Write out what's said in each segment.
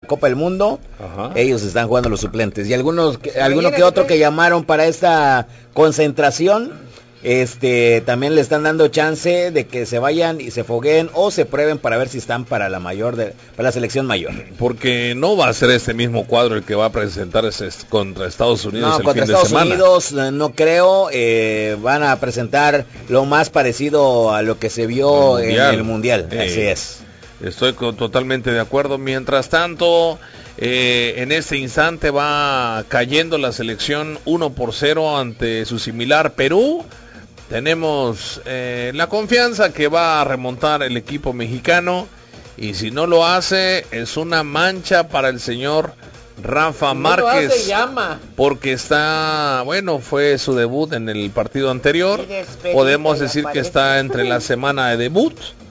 Copa del Mundo. Ajá. Ellos están jugando los suplentes. Y alguno que otro que llamaron para esta concentración, también le están dando chance de que se vayan y se fogueen o se prueben para ver si están para la selección mayor. Porque no va a ser este mismo cuadro el que va a presentarse contra Estados Unidos el fin de Estados semana. Unidos no creo, van a presentar lo más parecido a lo que se vio en el Mundial, así es. Estoy totalmente de acuerdo. Mientras tanto, en este instante va cayendo la selección 1-0 ante su similar Perú. Tenemos la confianza que va a remontar el equipo mexicano, y si no lo hace es una mancha para el señor Rafa Márquez, porque fue su debut en el partido anterior. Podemos decir que está entre la semana de debut,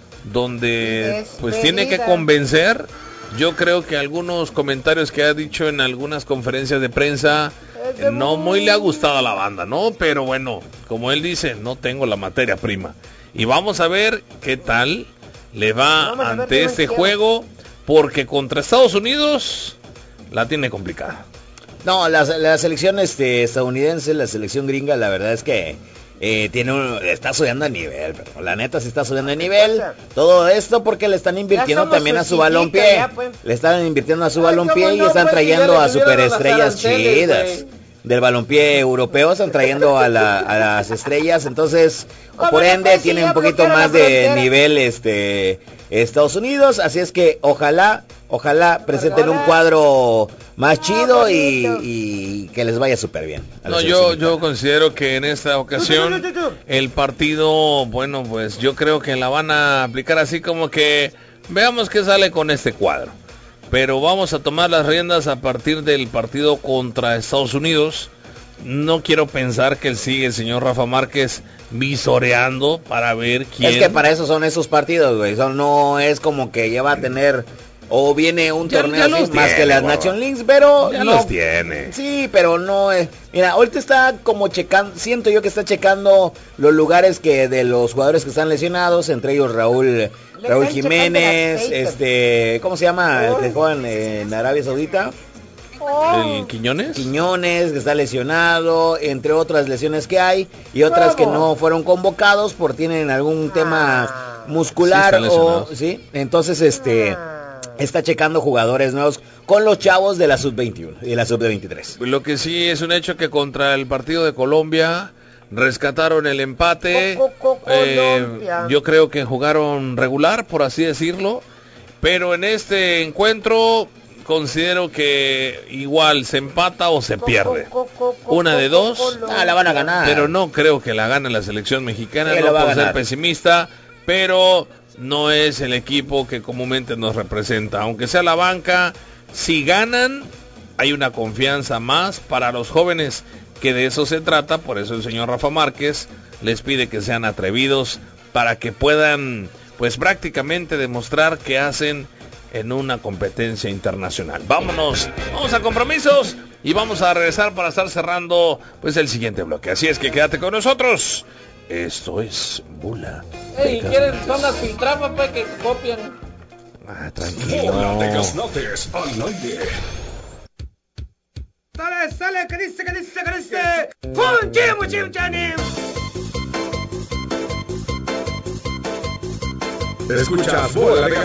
donde pues tiene que convencer. Yo creo que algunos comentarios que ha dicho en algunas conferencias de prensa no muy le ha gustado a la banda, ¿no? Pero bueno, como él dice, no tengo la materia prima. Y vamos a ver qué tal le va ante este juego, porque contra Estados Unidos la tiene complicada. No, la selección estadounidense, la selección gringa, la verdad es que está subiendo a nivel, pero la neta sí está subiendo a nivel. Todo esto porque le están invirtiendo también a su balompié. Le están invirtiendo a su balompié y están trayendo a superestrellas chidas del balompié europeo, están trayendo a las estrellas, entonces por ende tiene un poquito más de nivel Estados Unidos, así es que ojalá presenten un cuadro más chido y que les vaya súper bien. No, yo considero que en esta ocasión el partido, pues yo creo que la van a aplicar así como que veamos qué sale con este cuadro. Pero vamos a tomar las riendas a partir del partido contra Estados Unidos. No quiero pensar que sigue el señor Rafa Márquez visoreando para ver quién. Es que para eso son esos partidos, güey. No es como que ya va a tener o viene un torneo así, más que las Nation Leagues, pero ya los tiene. Sí, pero no es. Mira, ahorita está como checando, siento yo que está checando los lugares que de los jugadores que están lesionados, entre ellos Raúl Jiménez, ¿cómo se llama? El que juega en Arabia Saudita. ¿El Quiñones? Quiñones, que está lesionado, entre otras lesiones que hay, y otras que no fueron convocados por tienen algún tema muscular sí, entonces está checando jugadores nuevos con los chavos de la sub-21 y de la sub-23. Lo que sí es un hecho que contra el partido de Colombia rescataron el empate. Yo creo que jugaron regular, por así decirlo, pero en este encuentro considero que igual se empata o se pierde. Una de dos. La van a ganar. Pero no creo que la gane la selección mexicana, no por ser pesimista, pero no es el equipo que comúnmente nos representa. Aunque sea la banca, si ganan, hay una confianza más para los jóvenes, que de eso se trata. Por eso el señor Rafa Márquez les pide que sean atrevidos para que puedan, pues prácticamente demostrar que hacen en una competencia internacional. Vamos a compromisos y vamos a regresar para estar cerrando pues el siguiente bloque. Así es que quédate con nosotros. Esto es Bula. ¿Quieren zonas filtradas para que copian? Tranquilo. Sale, ¿qué dice? ¡Fun, chim, chanim! Escuchas Bola de